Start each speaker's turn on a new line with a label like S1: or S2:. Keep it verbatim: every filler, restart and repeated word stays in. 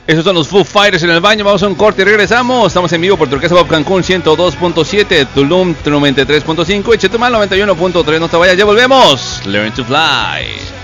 S1: Esos son los Foo Fighters en el baño. Vamos a un corte y regresamos. Estamos en vivo por Turquesa Pop Cancún ciento dos punto siete, Tulum noventa y tres punto cinco y Chetumal noventa y uno punto tres. No te vayas, ya volvemos. Learn to Fly.